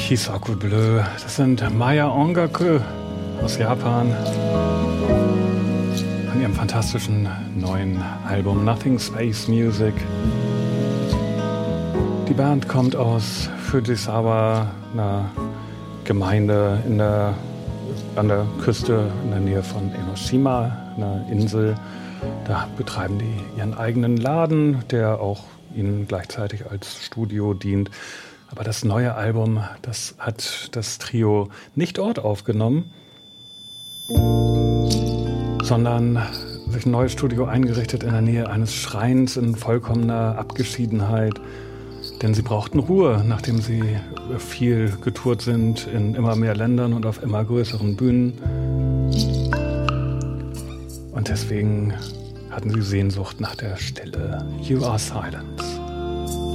Hisaku Bleu. Das sind Maya Ongaku aus Japan. Von ihrem fantastischen neuen Album Nothing Space Music. Die Band kommt aus Fujisawa, einer Gemeinde an der Küste in der Nähe von Enoshima, einer Insel. Da betreiben die ihren eigenen Laden, der auch ihnen gleichzeitig als Studio dient. Aber das neue Album, das hat das Trio nicht dort aufgenommen, sondern sich ein neues Studio eingerichtet in der Nähe eines Schreins in vollkommener Abgeschiedenheit. Denn sie brauchten Ruhe, nachdem sie viel getourt sind in immer mehr Ländern und auf immer größeren Bühnen. Und deswegen hatten sie Sehnsucht nach der Stille. You Are Silence.